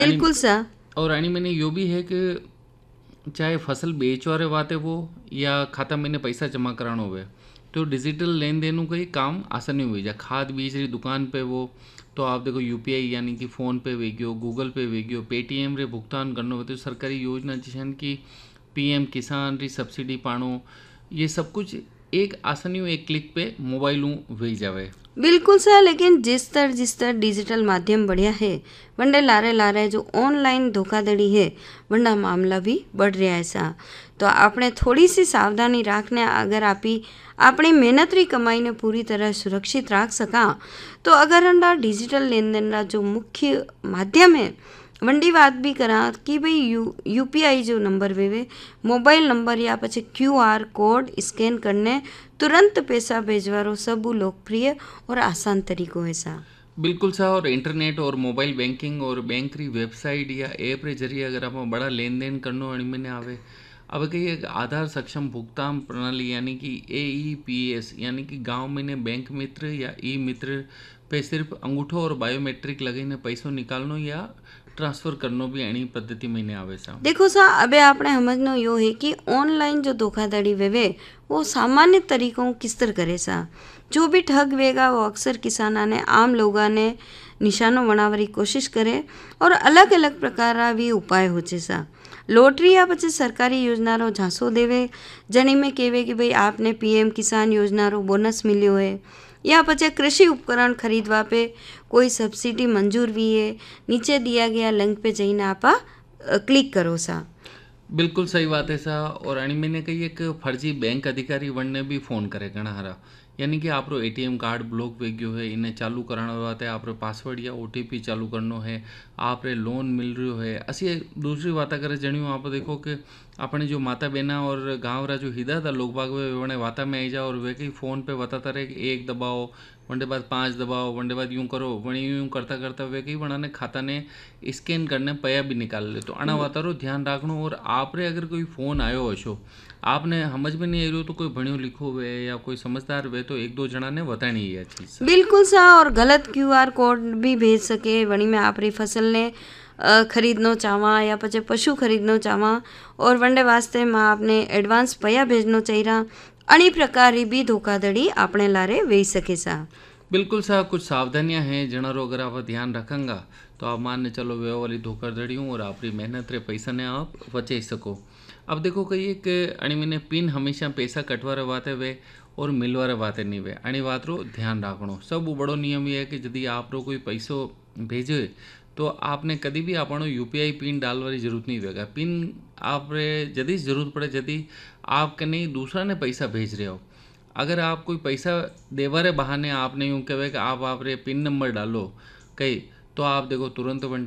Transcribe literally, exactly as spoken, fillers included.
आणि बिल्कुल सा। और आणि मैंने यो भी है कि चाहे फसल बेचो रहे वाते वो या खाता मैंने पैसा जमा कराना हुए, तो डिजिटल लेन देन का ही काम आसानी हुई जा। खाद बीज रही दुकान पे वो, तो आप देखो यूपीआई यानी कि फ़ोन पे वेगियो, गूगल पे वेगियो, पेटीएम रे भुगतान करना हो तो सरकारी योजना जैसे कि पीएम किसान री सब्सिडी पाणो, ये सब कुछ एक आसानी हुई एक क्लिक पे मोबाइल वे जावे। बिल्कुल सा। लेकिन जिस तरह जिस तरह डिजिटल माध्यम बढ़िया है, वंडे लारे लारे जो ऑनलाइन धोखाधड़ी है वंडा मामला भी बढ़ रहा है सा। तो आपने थोड़ी सी सावधानी राखने अगर आपी अपनी मेहनत री कमाई ने पूरी तरह सुरक्षित राख सका, तो अगर अंडा डिजिटल लेन देन रा जो मुख्य माध्यम है वंडी बात भी करा कि भाई यू यूपीआई जो नंबर वेवे मोबाइल नंबर या પછી क्यू आर कोड स्कैन करने तुरंत पैसा भेजवारो सबू लोकप्रिय और आसान तरीको है सा। बिल्कुल सा। और इंटरनेट और मोबाइल बैंकिंग और बैंक री वेबसाइट या ऐप रे जरिए अगर आप बड़ा लेन देन करनो अणी मैंने आवे, अब कही एक आधार सक्षम भुगतान प्रणाली यानी कि ए ई पी एस यानी कि गांव में ने बैंक मित्र या ई मित्र पे सिर्फ अंगूठो और बायोमेट्रिक लगाईने पैसों निकालनो या ट्रांसफर करनो भी एनी पद्धति में ने आवे सा। देखो सा, अबे आपने समझनो यो है कि ऑनलाइन जो धोखाधड़ी वेवे वो सामान्य तरीकों किस तरह करे सा। जो भी ठग वेगा वो अक्सर किसाना ने आम लोगा ने निशानो बनावरी कोशिश करे और अलग अलग प्रकार भी उपाय होचे सा। लॉटरी या પછી સરકારી યોજનાનો ઝાંસો દેવે, જણી में કહેવે कि भाई आपने पीएम किसान योजना रो बोनस मिल्यो है, या પછી कृषि उपकरण खरीदवा पे कोई सब्सिडी मंजूर भी है, नीचे दिया गया लिंक पे जाइने आपा क्लिक करो सा। बिल्कुल सही बात है सा। और अणी मैंने कही एक फर्जी बैंक अधिकारी वनने भी फ़ोन करे घना हरा, यानी कि आप एटीएम कार्ड ब्लॉक वे गयो है, इन्हें चालू कराना बात है, आप पासवर्ड या ओटीपी चालू करनो है, आप रे लोन मिल रही है। असी दूसरी बात करे जणियों आप देखो कि अपने जो माता बहना और गाँव रा जो हिदा था लोग बाग वे वाता में आई जाओ और वे कहीं फ़ोन पे बताता रहे कि एक दबाओ, वनडे बाद पाँच दबाओ, वनडे बाद यूँ करो, वणी यूँ करता करता वे कहीं वना ने खाता ने स्कैन करने पया भी निकाल ले। तो आना वातारो ध्यान रखनो। और आप रे अगर कोई फ़ोन आयो हशो, आपने समझ में नहीं आ रही तो कोई भणियो लिखो वे या कोई समझदार वे तो एक दो जना ने बतानी है चीज़। बिल्कुल सा। और गलत क्यू आर कोड भी भेज सके, वणी में आपरी फसल ने अ, खरीदनो चाहवा या પછી पशु खरीदनो चाहवा और वंडे वास्ते में आपने एडवांस पया भेजनो चाहिए, अणी प्रकार भी धोखाधड़ी आपने लारे वे सके सा। बिल्कुल सा। कुछ सावधानियां हैं जनारो अगर आप ध्यान रखेंगा तो आप मान चलो वे वाली धोखाधड़ियों और आपकी मेहनत रे पैसा ने आप बचे सको। अब देखो कही एक अणी मैंने पिन हमेशा पैसा कटवा रहे बात है वे और मिलवा रहे बात नहीं वे, अणी बात रो ध्यान रखनो। सब बड़ो नियम ये है कि यदि आप रो कोई पैसो भेजे तो आपने कभी भी आपनो यूपीआई पिन डालवारी जरूरत नहीं होगा। पिन आप यदि जरूरत पड़े यदि आपके नहीं दूसरा ने पैसा भेज रहे हो, अगर आप कोई पैसा देवा रे बहाने आपने यूँ कहे कि आप आप रे पिन नंबर डालो कहीं, तो आप देखो तुरंत वन